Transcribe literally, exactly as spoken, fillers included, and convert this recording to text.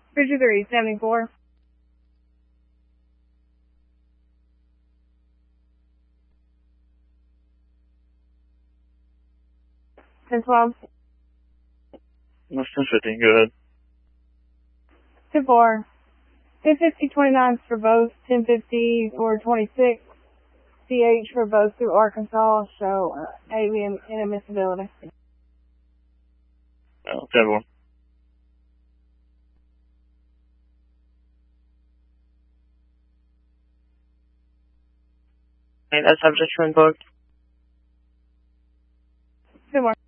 fifty-three seventy-four. ten twelve. That's ten fifty. Go ahead. ten four. ten fifty twenty-nine for both. ten fifty or twenty-six. C H for both through Arkansas. Show uh, alien inadmissibility. Oh, ten four. Okay, that subject's been booked. ten more.